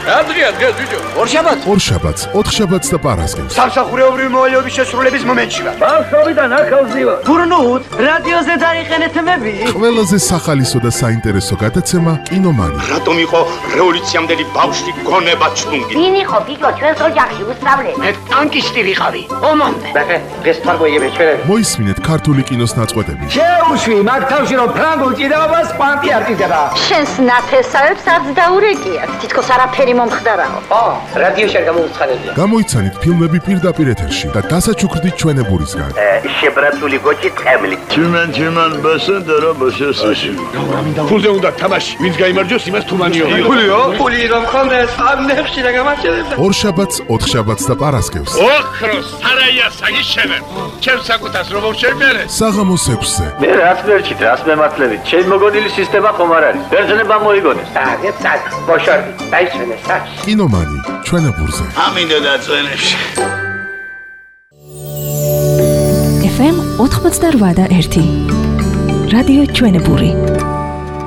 დღეა ბიჭო? ორშაბათს, ოთხშაბათს და პარასკევს. სამსახურეობრივი მოვალეობის შესრულების მომენტში ვარ. ბავშვობიდან ახალზივა. გურნუთ, რადიოზე დაიყენეთ მები. ყველაზე სახალისო და საინტერესო გადაცემა კინომანი. რატომ იყო რევოლუციამდელი ბავშვი გონება ჩუნგი? ვინ იყო ბიჭო ჩვენს ოჯახში უსწავლე? მე ტანკისტი ვიყავი. ომამდე. ბახე, დღეს თარგოიები ჩვენები. მოისმინეთ ქართული კინოს ნაწყვეტები. შეუშვი მაგ თავში რომ ფრანგულ ჭიდაობას კვანტი არტიზება. შენს ნათესავებს არც დაურეკიათ. თითქოს არაფერი მომხდარაო. რადიოში არ გამოუცხადებია. გამოიცანით ფილმები პირდაპირ ეთერში და დასაჩუქრდით ჩვენებურისგან. შებრაცული გოჭი ტყემლი. Чиман басендера басесაში. ფულზე უნდა თამაში. ვინც გაიმარჯვოს იმას თუმანიო. ფული რომ ხონდეს, ამ ნეხში რა გამარჯვებდა. ორშაბათს, ოთხშაბათს და პარასკევს. ოქროს სარაია საგიშენებ. ჩემს საკუთას რომ შევმერე. საღამოს 6-ზე. მე რაც ვერჩით, რას მემართლებით. ჩემ მოგონილი სისტემა ხომ არ არის. ბერძნება მოიგონეს. აგეთ სად, ბოშორდი, დაიშვენე საჩ. კინომანი, ჩვენებურზე. ამინდა დაწვენებში. FM 88 და 1 რადიო ჩვენებური.